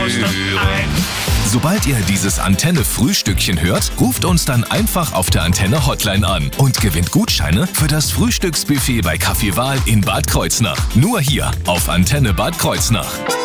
ein. Sobald ihr dieses Antenne-Frühstückchen hört, ruft uns dann einfach auf der Antenne-Hotline an und gewinnt Gutscheine für das Frühstücksbuffet bei Kaffee Wahl in Bad Kreuznach. Nur hier auf Antenne Bad Kreuznach.